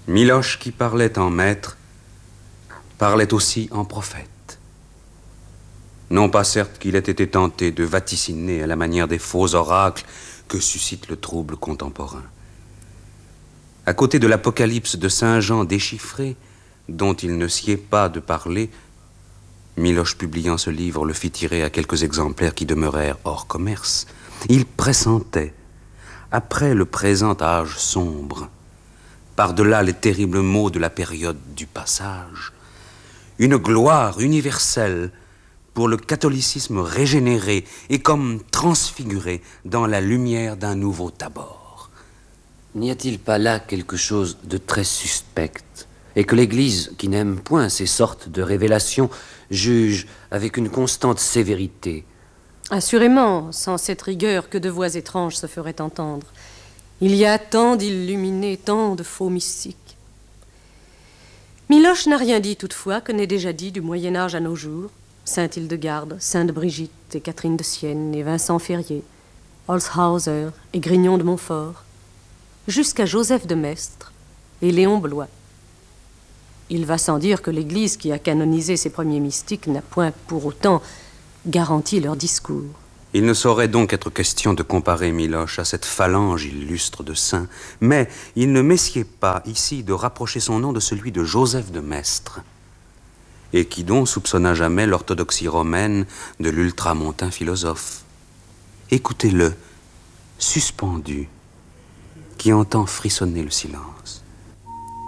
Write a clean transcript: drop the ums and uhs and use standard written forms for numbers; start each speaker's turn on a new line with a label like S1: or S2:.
S1: Miloš, qui parlait en maître, parlait aussi en prophète. Non pas certes qu'il ait été tenté de vaticiner à la manière des faux oracles que suscite le trouble contemporain. À côté de l'Apocalypse de Saint Jean déchiffré, dont il ne sied pas de parler, Miloš, publiant ce livre, le fit tirer à quelques exemplaires qui demeurèrent hors commerce. Il pressentait, après le présent âge sombre, par-delà les terribles maux de la période du passage, une gloire universelle pour le catholicisme régénéré et comme transfiguré dans la lumière d'un nouveau Tabor.
S2: N'y a-t-il pas là quelque chose de très suspect, et que l'Église, qui n'aime point ces sortes de révélations, juge avec une constante sévérité?
S3: Assurément, sans cette rigueur, que de voix étranges se feraient entendre. Il y a tant d'illuminés, tant de faux mystiques. Miloš n'a rien dit toutefois que n'est déjà dit du Moyen-Âge à nos jours. Sainte Hildegarde, Sainte Brigitte et Catherine de Sienne et Vincent Ferrier, Holzhauser et Grignon de Montfort, jusqu'à Joseph de Maistre et Léon Bloy. Il va sans dire que l'Église qui a canonisé ces premiers mystiques n'a point pour autant garanti leur discours.
S1: Il ne saurait donc être question de comparer Miloš à cette phalange illustre de saints, mais il ne messied pas ici de rapprocher son nom de celui de Joseph de Maistre, et qui donc soupçonna jamais l'orthodoxie romaine de l'ultramontain philosophe. Écoutez-le, suspendu, qui entend frissonner le silence.